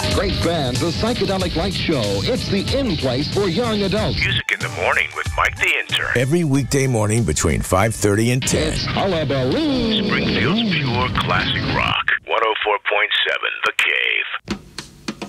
Great bands, the Psychedelic Light Show. It's the in-place for young adults. Music in the morning with Mike the Intern. Every weekday morning between 5:30 and 10. It's Hullabaloo. Springfield's pure classic rock. 104.7 The Cave.